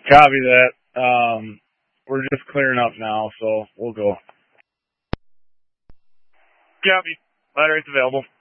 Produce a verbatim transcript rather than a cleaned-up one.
Copy that. Um, we're just clearing up now, so we'll go. Copy. Ladder rate's available.